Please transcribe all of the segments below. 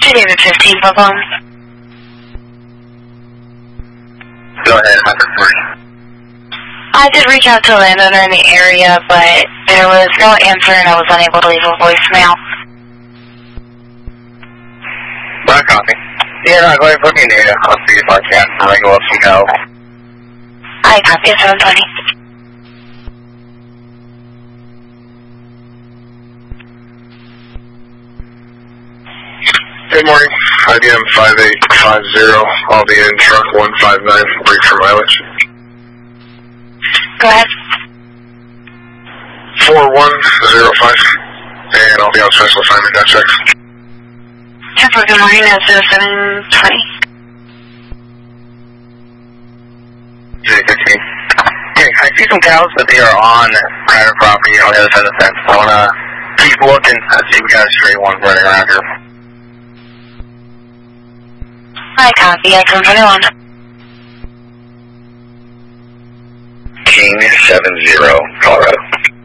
David 15, Bubblegum. Go ahead, 140. I did reach out to a landowner in the area, but there was no answer and I was unable to leave a voicemail. Black copy. Yeah, no, go ahead and put me in the area. I'll see if I can. I'll go up some help. I copy 720. Good morning. IDM 5850. I'll be in truck 159, break for mileage. Go ahead. 4105. And I'll be on special assignment, got checks. 10-4, good morning, 0720. J15. Hey, I see some cows, but they are on private property on the other side of the fence. I want to keep looking. I see we got a straight one running around here. I copy, 721. King 70, Colorado.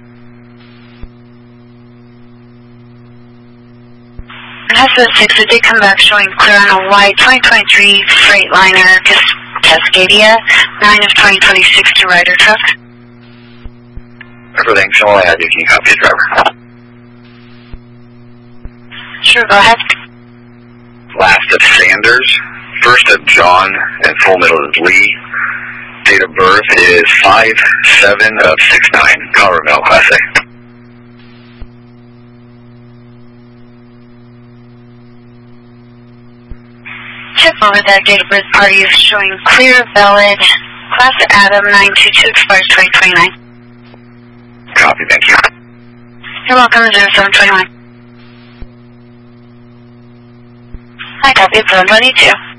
That's the 6 that did come back showing clear on a white 2023 Freightliner, Cascadia, 9 of 2026 to Ryder truck. Everything, so all I have, you can copy the driver. Sure, go ahead. Last of Sanders, first of John, and full middle is Lee. Date of birth is 5/7 of 69, Colorado Mail, Class A. Check over that date of birth party is showing clear, valid, Class Adam 922 expires 2029. Copy, thank you. You're welcome, 0721. I copy, 722.